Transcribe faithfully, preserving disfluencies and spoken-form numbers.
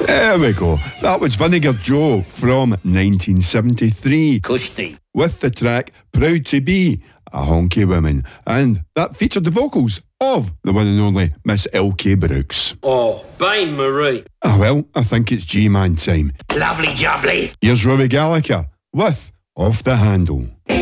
There we go. That was Vinegar Joe from nineteen seventy-three. Cushy. With the track Proud to Be a Honky Woman. And that featured the vocals of the one and only Miss L K Brooks. Oh, Bain Marie. Ah, well, I think it's G-Man time. Lovely jubbly. Here's Robbie Gallagher with Off the Handle.